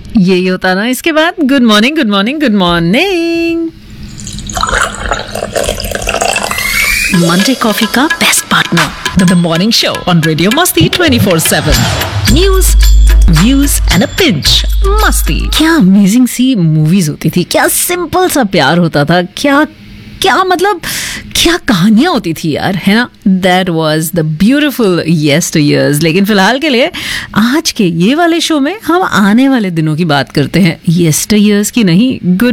यही होता ना इसके बाद। Good morning good morning good morning. Monday coffee का best partner, the morning show on radio मस्ती 24/7। News, views and a pinch मस्ती। क्या अमेजिंग सी मूवीज होती थी, क्या सिंपल सा प्यार होता था, क्या क्या मतलब क्या कहानियां होती थी यार, है ना। That was the beautiful yesteryears। लेकिन फिलहाल के लिए आज के ये वाले शो में हम आने वाले दिनों की बात करते हैं, yesteryears की नहीं, गुड